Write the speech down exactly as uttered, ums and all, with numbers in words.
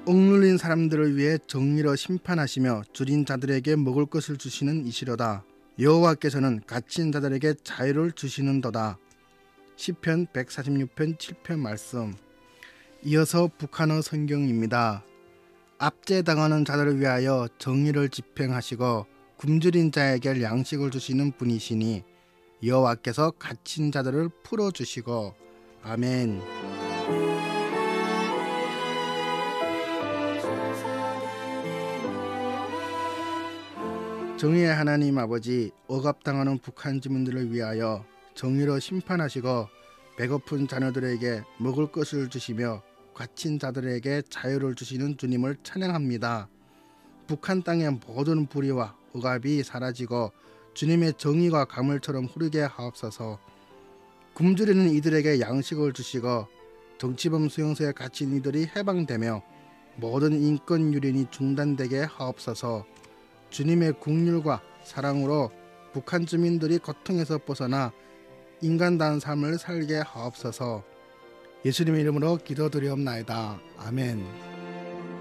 억눌린 사람들을 위해 정의로 심판하시며 줄인 자들에게 먹을 것을 주시는 이시로다. 여호와께서는 갇힌 자들에게 자유를 주시는도다. 시편 백사십육 편 칠 편 말씀. 이어서 북한어 성경입니다. 압제당하는 자들을 위하여 정의를 집행하시고 굶주린 자에게 양식을 주시는 분이시니 여호와께서 갇힌 자들을 풀어주시고. 아멘. 정의의 하나님 아버지, 억압당하는 북한 주민들을 위하여 정의로 심판하시고 배고픈 자녀들에게 먹을 것을 주시며 갇힌 자들에게 자유를 주시는 주님을 찬양합니다. 북한 땅의 모든 불의와 억압이 사라지고 주님의 정의가 강물처럼 흐르게 하옵소서. 굶주리는 이들에게 양식을 주시고 정치범 수용소에 갇힌 이들이 해방되며 모든 인권 유린이 중단되게 하옵소서. 주님의 긍휼과 사랑으로 북한 주민들이 고통에서 벗어나 인간다운 삶을 살게 하옵소서. 예수님의 이름으로 기도드리옵나이다. 아멘.